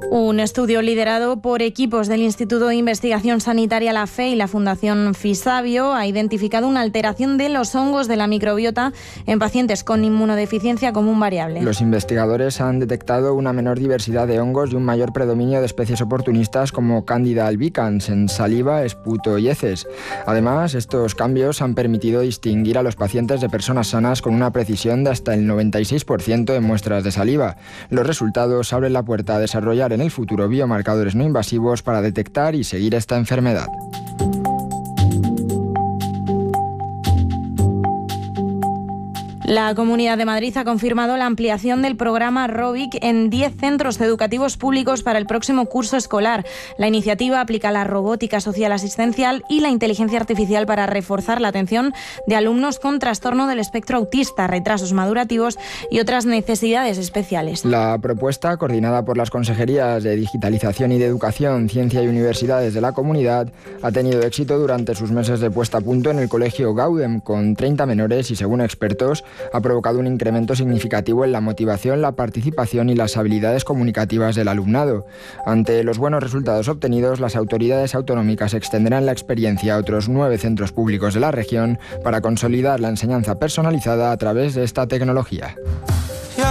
Un estudio liderado por equipos del Instituto de Investigación Sanitaria La Fe y la Fundación Fisabio ha identificado una alteración de los hongos de la microbiota en pacientes con inmunodeficiencia común variable. Los investigadores han detectado una menor diversidad de hongos y un mayor predominio de especies oportunistas como Candida albicans en saliva, esputo y heces. Además, estos cambios han permitido distinguir a los pacientes de personas sanas con una precisión de hasta el 96% en muestras de saliva. Los resultados abren la puerta a desarrollar en el futuro biomarcadores no invasivos para detectar y seguir esta enfermedad. La Comunidad de Madrid ha confirmado la ampliación del programa ROBIC en 10 centros educativos públicos para el próximo curso escolar. La iniciativa aplica la robótica social asistencial y la inteligencia artificial para reforzar la atención de alumnos con trastorno del espectro autista, retrasos madurativos y otras necesidades especiales. La propuesta, coordinada por las consejerías de Digitalización y de Educación, Ciencia y Universidades de la Comunidad, ha tenido éxito durante sus meses de puesta a punto en el colegio Gaudem, con 30 menores y, según expertos, ha provocado un incremento significativo en la motivación, la participación y las habilidades comunicativas del alumnado. Ante los buenos resultados obtenidos, las autoridades autonómicas extenderán la experiencia a otros 9 centros públicos de la región para consolidar la enseñanza personalizada a través de esta tecnología.